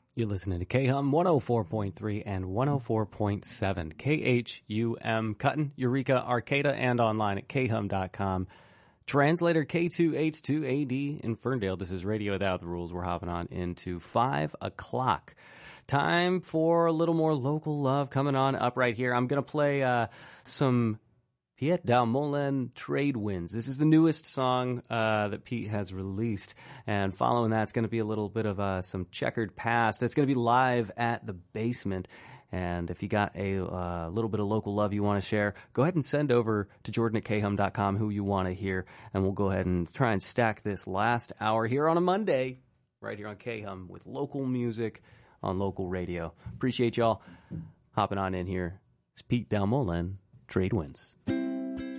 You're listening to KHUM 104.3 and 104.7. KHUM, Cutton, Eureka, Arcata, and online at khum.com. Translator K2H2AD in Ferndale. This is Radio Without the Rules. We're hopping on into 5 o'clock. Time for a little more local love coming on up right here. I'm going to play some Piet Dalmolen Trade Winds. This is the newest song that Pete has released. And following that, it's going to be a little bit of some Checkered Past. It's going to be live at the Basement. And if you got a little bit of local love you want to share, go ahead and send over to Jordan at khum.com who you want to hear. And we'll go ahead and try and stack this last hour here on a Monday, right here on KHUM, with local music on local radio. Appreciate y'all hopping on in here. It's Pete Dalmolen, Trade Winds.